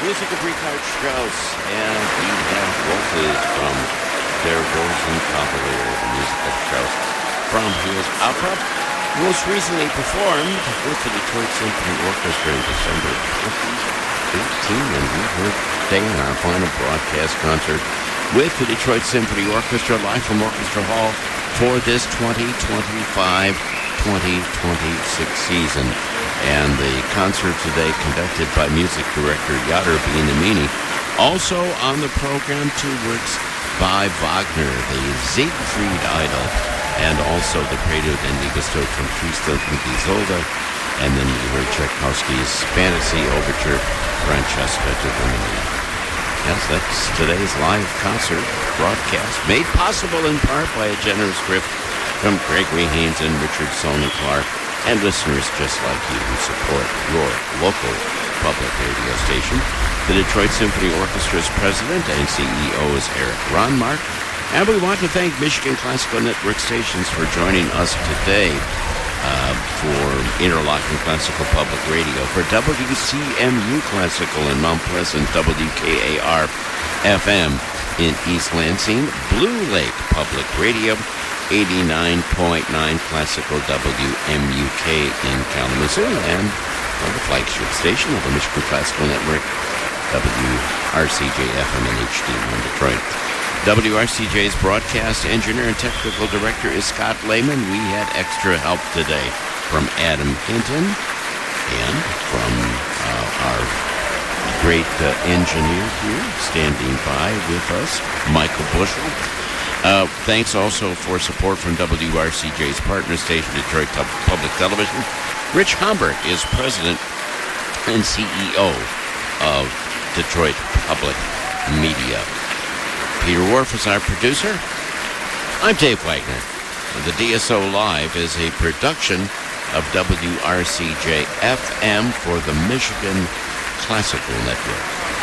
music of Richard Strauss, and we have voices from Der Rosenkavalier, the music of Strauss from his opera, most recently performed with the Detroit Symphony Orchestra in December 2018, and we heard today in our final broadcast concert with the Detroit Symphony Orchestra live from Orchestra Hall for this 2025-2026 season. And the concert today conducted by music director Yadar Benyamini. Also on the program, two works by Wagner, the Siegfried Idyll, and also the Prelude and Liebestod from Tristan und Isolde. And then you heard Tchaikovsky's Fantasy Overture, Francesca da Rimini. Yes, that's today's live concert broadcast, made possible in part by a generous gift from Gregory Haynes and Richard Solon Clark, and listeners just like you who support your local public radio station. The Detroit Symphony Orchestra's president and CEO is Eric Ronmark, and we want to thank Michigan Classical Network stations for joining us today for Interlochen Classical Public Radio, for WCMU Classical in Mount Pleasant, WKAR FM in East Lansing, Blue Lake Public Radio, 89.9 Classical WMUK in Kalamazoo, and the flagship station of the Michigan Classical Network, WRCJ-FM and HD1 Detroit. WRCJ's broadcast engineer and technical director is Scott Lehman. We had extra help today from Adam Hinton and from our great engineer here standing by with us, Michael Bushel. Thanks also for support from WRCJ's partner station, Detroit Public Television. Rich Homburg is president and CEO of Detroit Public Media. Peter Worf is our producer. I'm Dave Wagner. The DSO Live is a production of WRCJ-FM for the Michigan Classical Network.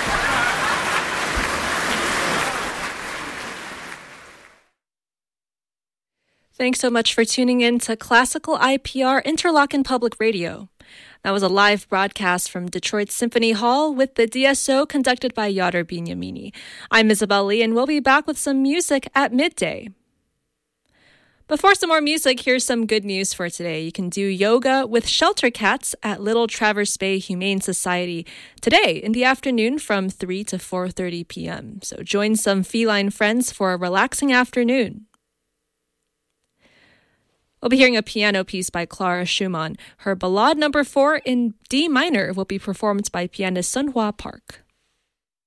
Thanks so much for tuning in to Classical IPR Interlochen Public Radio. That was a live broadcast from Detroit Symphony Hall with the DSO conducted by Yadar Benyamini. I'm Isabel Lee, and we'll be back with some music at midday. Before some more music, here's some good news for today. You can do yoga with shelter cats at Little Traverse Bay Humane Society today in the afternoon from 3 to 4:30 p.m. So join some feline friends for a relaxing afternoon. We'll be hearing a piano piece by Clara Schumann. Her Ballade No. 4 in D minor will be performed by pianist Sun Hwa Park.